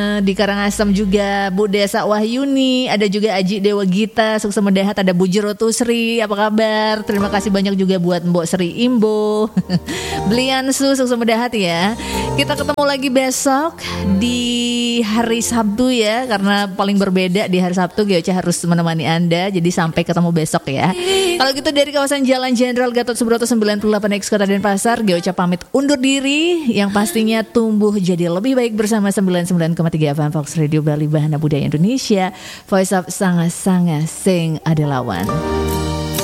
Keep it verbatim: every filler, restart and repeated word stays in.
Di Karangasem juga Bu Desa Wahyuni, ada juga Aji Dewa Gita, Sukses Mendahat, ada Bu Jerotu Sri, apa kabar? Terima kasih banyak juga buat Mbok Sri Imbo, Bliansu, Sukses Mendahat ya. Kita ketemu lagi besok di hari Sabtu ya, karena paling berbeda di hari Sabtu G O C harus menemani Anda, jadi sampai ketemu besok ya. Kalau gitu dari kawasan Jalan Jenderal Gatot Subroto sembilan puluh delapan X Kota Denpasar, G O C pamit undur diri, yang pastinya tumbuh jadi lebih baik bersama sembilan puluh sembilan koma tiga F M Fox Radio Bali Bahana Budaya Indonesia, Voice of Sanga Sanga Sing Adelawan.